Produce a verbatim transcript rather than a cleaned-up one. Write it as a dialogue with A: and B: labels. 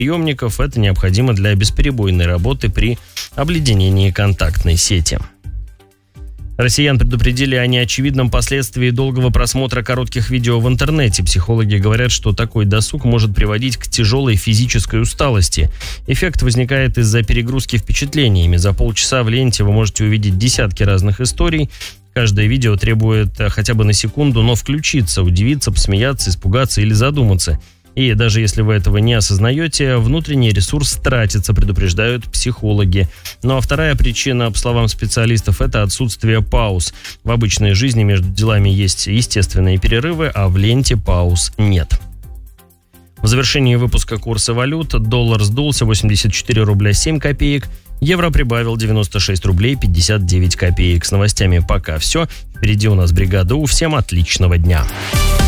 A: приемников. Это необходимо для бесперебойной работы при обледенении контактной сети. Россиян предупредили о неочевидном последствии долгого просмотра коротких видео в интернете. Психологи говорят, что такой досуг может приводить к тяжелой физической усталости. Эффект возникает из-за перегрузки впечатлениями. За полчаса в ленте вы можете увидеть десятки разных историй. Каждое видео требует хотя бы на секунду, но включиться, удивиться, посмеяться, испугаться или задуматься. И даже если вы этого не осознаете, внутренний ресурс тратится, предупреждают психологи. Ну а вторая причина, по словам специалистов, это отсутствие пауз. В обычной жизни между делами есть естественные перерывы, а в ленте пауз нет. В завершении выпуска курса валют доллар сдулся восемьдесят четыре рубля семь копеек, евро прибавил девяносто шесть рублей пятьдесят девять копеек. С новостями пока все. Впереди у нас бригада У. Всем отличного дня.